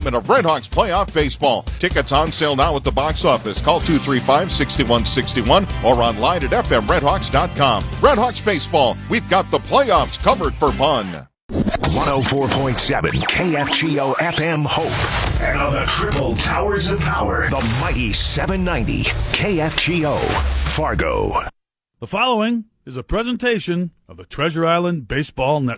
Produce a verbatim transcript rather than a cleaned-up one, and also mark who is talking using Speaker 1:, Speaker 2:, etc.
Speaker 1: of Redhawks playoff baseball. Tickets on sale now at the box office. Call two three five, six one six one or online at f m redhawks dot com. Redhawks baseball, we've got the playoffs covered for fun.
Speaker 2: one oh four point seven K F G O F M Hope. And on the triple towers of power, the mighty seven ninety K F G O Fargo.
Speaker 3: The following is a presentation of the Treasure Island Baseball Network.